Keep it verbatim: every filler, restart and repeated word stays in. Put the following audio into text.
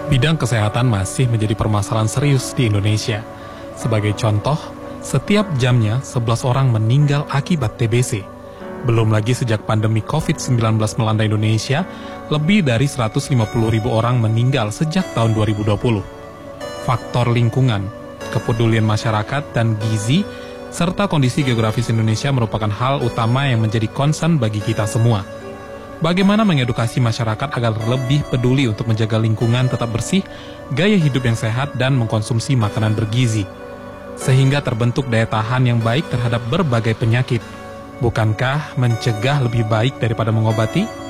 Bidang kesehatan masih menjadi permasalahan serius di Indonesia. Sebagai contoh, setiap jamnya sebelas orang meninggal akibat T B C. Belum lagi sejak pandemi covid sembilan belas melanda Indonesia, lebih dari seratus lima puluh ribu orang meninggal sejak tahun dua ribu dua puluh. Faktor lingkungan, kepedulian masyarakat, dan gizi, serta kondisi geografis Indonesia merupakan hal utama yang menjadi concern bagi kita semua. Bagaimana mengedukasi masyarakat agar lebih peduli untuk menjaga lingkungan tetap bersih, gaya hidup yang sehat, dan mengkonsumsi makanan bergizi, sehingga terbentuk daya tahan yang baik terhadap berbagai penyakit. Bukankah mencegah lebih baik daripada mengobati?